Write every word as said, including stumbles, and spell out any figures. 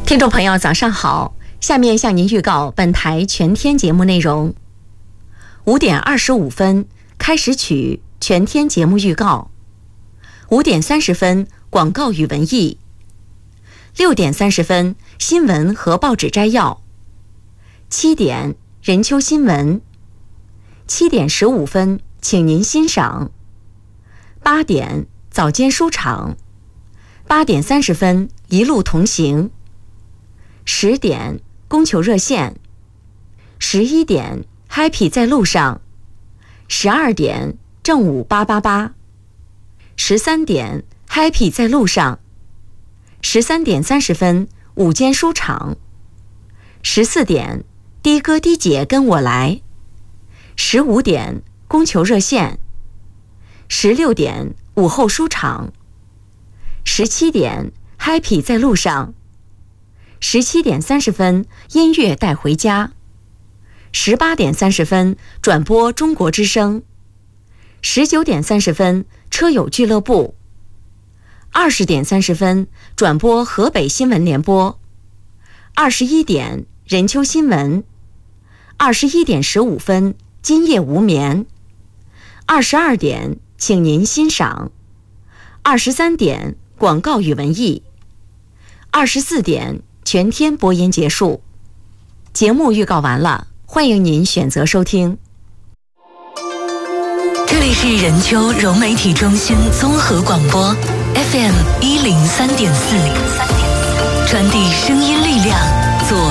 听众朋友早上好，下面向您预告本台全天节目内容。五点二十五分开始曲全天节目预告，五点三十分广告与文艺，六点三十分新闻和报纸摘要，七点任秋新闻，七点十五分请您欣赏，八点早间书场，八点三十分一路同行，十点供求热线，十一点 Happy 在路上，十二点正午八八八，十三点 Happy 在路上，十三点三十分午间书场，十四点的哥的姐跟我来，十五点供求热线，十六点午后书场，十七点 Happy 在路上，十七点三十分音乐带回家，十八点三十分转播中国之声，十九点三十分车友俱乐部，二十点三十分转播河北新闻联播，二十一点任秋新闻，二十一点十五分今夜无眠，二十二点请您欣赏，二十三点广告与文艺，二十四点全天播音结束。节目预告完了，欢迎您选择收听。 这里是任丘融媒体中心综合广播 F M 一零三点四，传递声音力量，